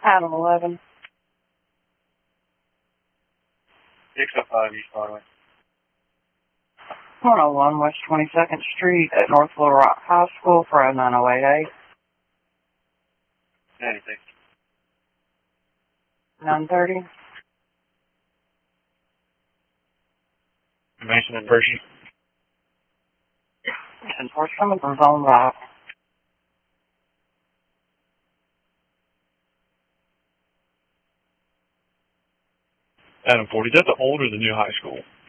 Adam 11. 605 East Broadway. 101 West 22nd Street at North Little Rock High School for 9088. 96. 930. Mason and Pershing. 10-4 coming from Zone 5. Adam 40, is that the old or the new high school?